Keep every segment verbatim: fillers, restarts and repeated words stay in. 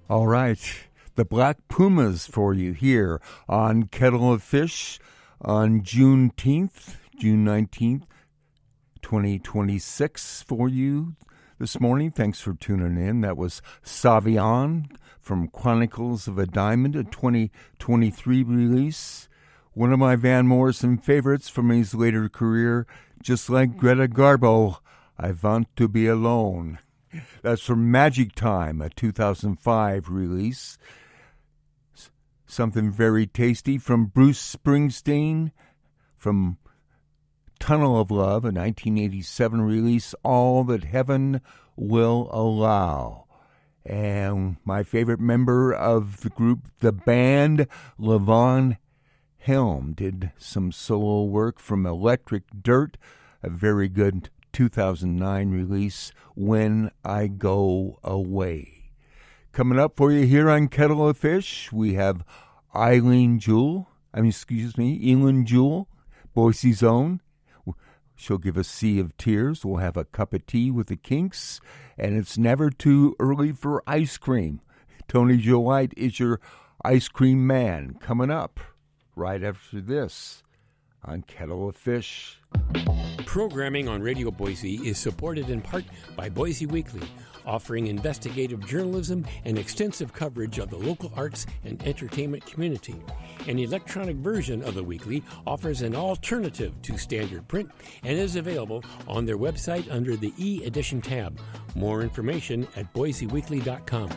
All right, the Black Pumas for you here on Kettle of Fish on Juneteenth, June nineteenth, twenty twenty-six for you this morning. Thanks for tuning in. That was Savion from Chronicles of a Diamond, a twenty twenty-three release. One of my Van Morrison favorites from his later career, just like Greta Garbo, I Want to Be Alone. That's from Magic Time, a two thousand five release. Something very tasty from Bruce Springsteen, from Tunnel of Love, a nineteen eighty-seven release, All That Heaven Will Allow. And my favorite member of the group, the band, Levon Helm, did some solo work from Electric Dirt, a very good two thousand nine release, When I Go Away. Coming up for you here on Kettle of Fish, we have Eileen Jewell, I mean, excuse me, Eileen Jewell, Boise's own. She'll give a Sea of Tears. We'll have a cup of tea with the Kinks, and it's never too early for ice cream. Tony Joe White is your ice cream man. Coming up right after this on Kettle of Fish. Programming on Radio Boise is supported in part by Boise Weekly, offering investigative journalism and extensive coverage of the local arts and entertainment community. An electronic version of the Weekly offers an alternative to standard print and is available on their website under the e-edition tab. More information at boise weekly dot com.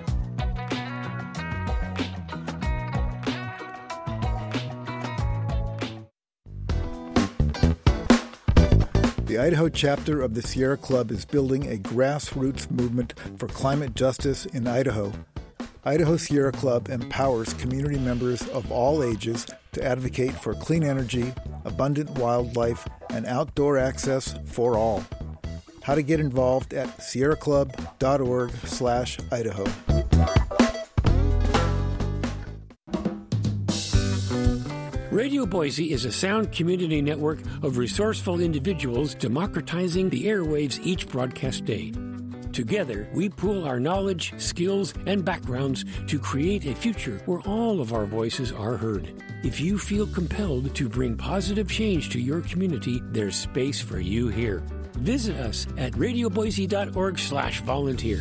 The Idaho chapter of the Sierra Club is building a grassroots movement for climate justice in Idaho. Idaho Sierra Club empowers community members of all ages to advocate for clean energy, abundant wildlife, and outdoor access for all. How to get involved at sierra club dot org slash Idaho. Radio Boise is a sound community network of resourceful individuals democratizing the airwaves each broadcast day. Together, we pool our knowledge, skills, and backgrounds to create a future where all of our voices are heard. If you feel compelled to bring positive change to your community, there's space for you here. Visit us at radio boise dot org slash volunteer.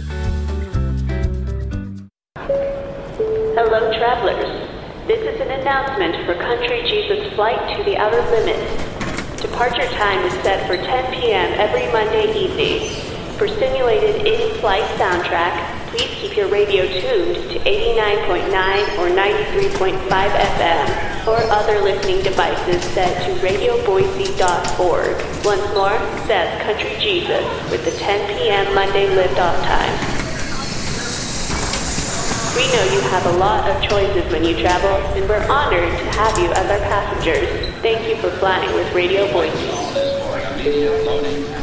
Hello, travelers. This is an announcement for Country Jesus Flight to the Outer Limits. Departure time is set for ten p.m. every Monday evening. For simulated in-flight soundtrack, please keep your radio tuned to eighty-nine point nine or ninety-three point five F M or other listening devices set to radio boise dot org. Once more, that's Country Jesus with the ten p.m. Monday liftoff time. We know you have a lot of choices when you travel, and we're honored to have you as our passengers. Thank you for flying with Radio Boise.